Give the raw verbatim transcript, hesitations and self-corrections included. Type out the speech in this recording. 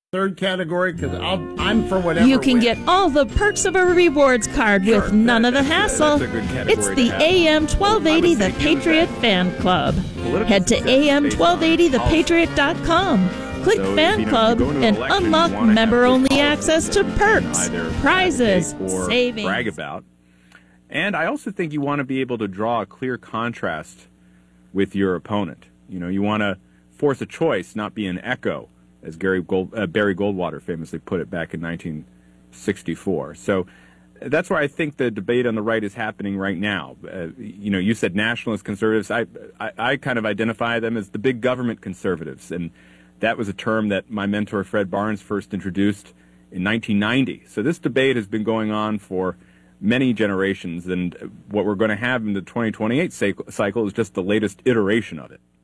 Third category, because I'm for whatever. You can wins. get all the perks of a rewards card Sure, with none that- of the that's- hassle. that's a good category It's to the have. A M twelve eighty The Patriot Fan Club. Head to A M twelve eighty the patriot dot com. Click So if, Fan you know, Club you go into an and election, you unlock wanna have member-only good access to policies that you can perks, either prizes, advocate or savings. brag about. And I also think you want to be able to draw a clear contrast with your opponent. You know, you want to force a choice, not be an echo, as Gary Gold, uh, Barry Goldwater famously put it back in nineteen sixty-four. So that's where I think the debate on the right is happening right now. Uh, you know, you said nationalist conservatives. I, I, I kind of identify them as the big government conservatives, and that was a term that my mentor Fred Barnes first introduced in nineteen ninety. So this debate has been going on for many generations, and what we're going to have in the twenty twenty-eight cycle is just the latest iteration of it.